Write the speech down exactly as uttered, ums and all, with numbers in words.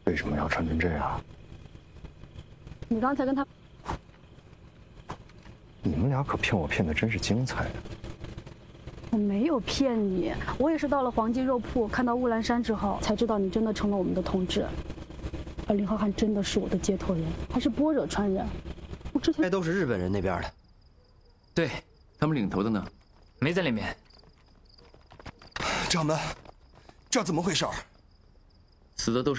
为什么要穿成这样？ 你刚才跟他， 你们俩可骗我骗的真是精彩啊！ 我没有骗你，我也是到了黄记肉铺看到乌兰山之后，才知道你真的成了我们的同志。而林浩瀚真的是我的接头人，还是般若传人。我之前那都是日本人那边的。 对，他们领头的呢？ 没在里面。 掌门，这怎么回事？ 死的都是。